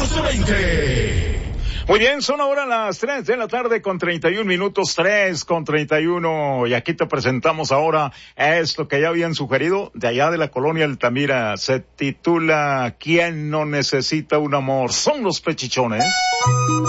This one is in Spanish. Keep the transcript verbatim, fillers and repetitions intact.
catorce veinte. Muy bien, son ahora las tres de la tarde con treinta y un minutos, tres con treinta y uno, y aquí te presentamos ahora esto que ya habían sugerido de allá de la colonia Altamira. Se titula ¿Quién no necesita un amor? Son los Pechichones.